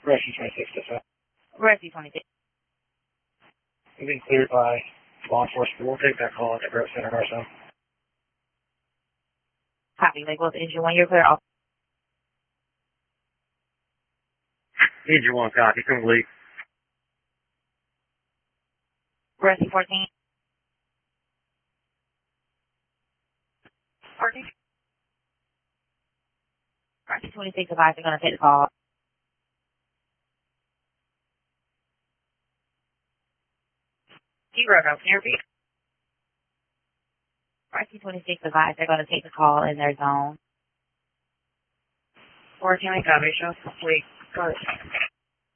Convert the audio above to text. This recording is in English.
Rescue 26 to 5. Rescue 26. We've been cleared by law enforcement. We'll take that call at the Grove Center ourselves. Copy. Lake West Engine 1, you're clear off. Engine 1, copy. Complete. Rescue 14. 14. Rescue 26 advised they're going to take the call. Zero, no, can you repeat? Rescue 26 advised they're going to take the call in their zone. 14, copy. Show complete. Go ahead.